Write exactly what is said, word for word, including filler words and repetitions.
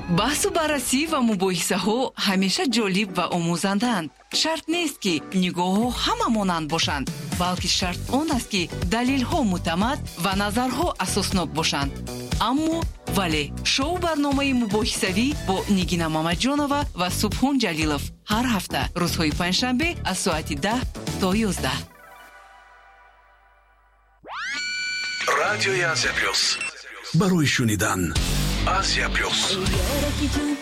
баҳсу баррасӣ ва мубоҳисаҳо ҳамеша ҷолиб ва омӯзанданд. шарт нест ки нигоҳҳо ҳама монанд бошанд, балки шарт он аст ки далелҳо муътамад ва назарҳо асоснок бошанд. аммо вале шоу барномаи мубоҳисавӣ бо Нигина Мамаҷонова ва Субҳон Ҷалилов ҳар ҳафта рӯзҳои панҷшанбе аз соати даҳ то ёздаҳ. радиои Азия плюс барои шунидан Азия плюс.